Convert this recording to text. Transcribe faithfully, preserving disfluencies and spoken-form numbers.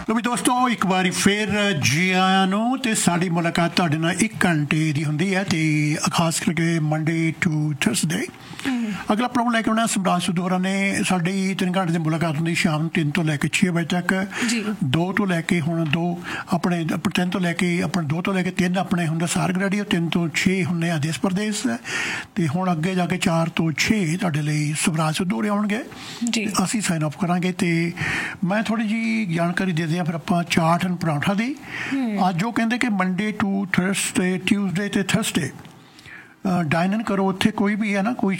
ਲੋ ਵੀ ਦੋਸਤੋ ਇੱਕ ਵਾਰੀ ਫਿਰ ਜੀ ਆਇਆਂ ਨੂੰ ਤੇ ਸਾਡੀ ਮੁਲਾਕਾਤ ਤੁਹਾਡੇ ਨਾਲ ਇੱਕ ਘੰਟੇ ਦੀ ਹੁੰਦੀ ਹੈ ਤੇ ਖਾਸ ਕਰਕੇ ਮੰਡੇ ਟੂ ਥਰਸਡੇ ਅਗਲਾ ਪ੍ਰੋਗਰਾਮ ਲੈ ਕੇ ਆਉਣਾ ਸਮਰਾਜ ਸਿੱਧੂ ਹੋਰਾਂ ਨੇ। ਸਾਡੀ ਤਿੰਨ ਘੰਟੇ ਦੀ ਮੁਲਾਕਾਤ ਹੁੰਦੀ ਸ਼ਾਮ ਨੂੰ ਤਿੰਨ ਤੋਂ ਲੈ ਕੇ ਛੇ ਵਜੇ ਤੱਕ। ਦੋ ਤੋਂ ਲੈ ਕੇ ਹੁਣ ਦੋ ਆਪਣੇ ਤਿੰਨ ਤੋਂ ਲੈ ਕੇ ਆਪਣੇ ਦੋ ਤੋਂ ਲੈ ਕੇ ਤਿੰਨ ਆਪਣੇ ਹੁੰਦਾ ਸਾਰਗ ਰੇਡੀਓ, ਤਿੰਨ ਤੋਂ ਛੇ ਹੁੰਦੇ ਆ ਦੇਸ਼ ਪ੍ਰਦੇਸ਼ ਤੇ ਹੁਣ ਅੱਗੇ ਜਾ ਕੇ ਚਾਰ ਤੋਂ ਛੇ ਤੁਹਾਡੇ ਲਈ ਸਮਰਾਜ ਸਿੱਧੂ ਹੋਰੇ ਆਉਣਗੇ। ਅਸੀਂ ਸਾਈਨ ਆਫ ਕਰਾਂਗੇ ਤੇ ਮੈਂ ਥੋੜੀ ਜਿਹੀ ਜਾਣਕਾਰੀ ਦੇ ਦਿਆਂ ਫਿਰ ਆਪਾਂ ਚਾਟ ਐਂਡ ਪਰਾਂਠਾ ਦੀ। ਅੱਜ ਉਹ ਕਹਿੰਦੇ ਕਿ ਮੰਡੇ ਟੂ ਥਰਸਡੇ ਟਿਊਜ਼ਡੇ ਤੇ ਥਰਸਡੇ ਡਾਈਨ ਇਨ ਕਰੋ। ਉੱਥੇ ਕੋਈ ਵੀ ਹੈ ਨਾ ਕੋਈ